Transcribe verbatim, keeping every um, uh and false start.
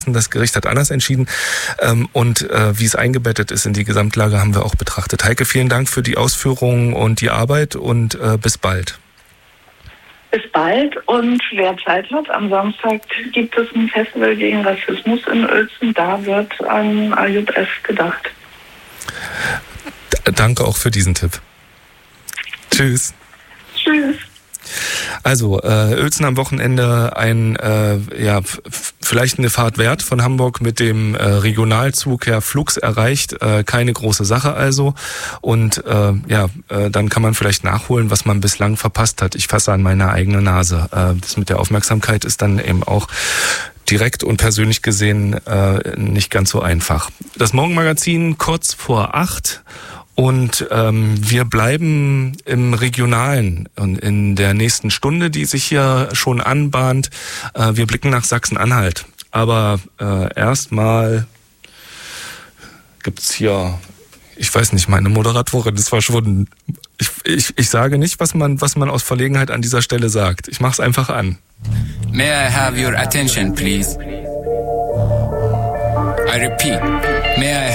Das Gericht hat anders entschieden ähm, und äh, wie es eingebettet ist in die Gesamtlage, haben wir auch betrachtet. Heike, vielen Dank für die Ausführungen und die Arbeit und äh, bis bald. Bis bald, und wer Zeit hat, am Samstag gibt es ein Festival gegen Rassismus in Uelzen. Da wird an Ayub S. gedacht. D- danke auch für diesen Tipp. Tschüss. Tschüss. Also, äh, Uelzen am Wochenende ein, äh, ja, f- vielleicht eine Fahrt wert von Hamburg mit dem äh, Regionalzug Herr Flux erreicht. Äh, keine große Sache also. Und äh, ja, äh, dann kann man vielleicht nachholen, was man bislang verpasst hat. Ich fasse an meine eigene Nase. Äh, das mit der Aufmerksamkeit ist dann eben auch direkt und persönlich gesehen äh, nicht ganz so einfach. Das Morgenmagazin kurz vor acht. Und ähm, wir bleiben im Regionalen und in der nächsten Stunde, die sich hier schon anbahnt. Äh, wir blicken nach Sachsen-Anhalt. Aber äh, erstmal gibt's hier, ich weiß nicht, meine Moderatorin ist verschwunden. Ich, ich, ich sage nicht, was man, was man aus Verlegenheit an dieser Stelle sagt. Ich mach's einfach an. May I have your attention, please? I repeat, may I